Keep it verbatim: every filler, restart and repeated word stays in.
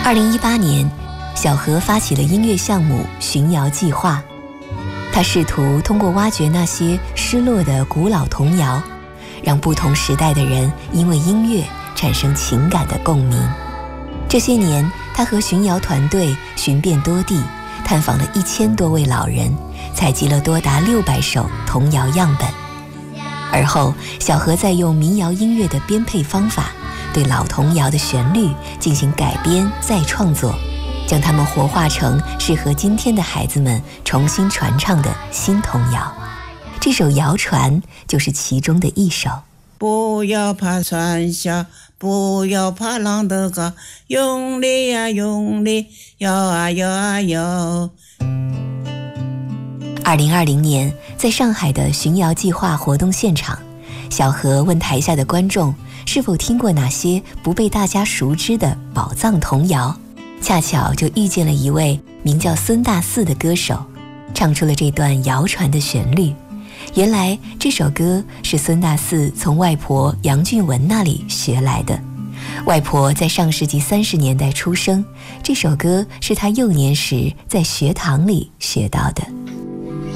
二零一八年，小何发起了音乐项目寻谣计划。他试图通过挖掘那些失落的古老童谣，让不同时代的人因为音乐产生情感的共鸣。这些年，他和寻谣团队寻遍多地，探访了一千多位老人，采集了多达六百首童谣样本。而后，小何再用民谣音乐的编配方法，对老童谣的旋律进行改编再创作，将它们活化成适合今天的孩子们重新传唱的新童谣。这首《谣传》就是其中的一首。 不要怕船小，不要怕浪得高，用力呀用力，摇啊摇啊摇。 二零二零年，在上海的寻谣计划活动现场，小何问台下的观众是否听过哪些不被大家熟知的宝藏童谣，恰巧就遇见了一位名叫孙大四的歌手，唱出了这段谣传的旋律。原来这首歌是孙大四从外婆杨俊文那里学来的。外婆在上世纪三十年代出生，这首歌是她幼年时在学堂里学到的。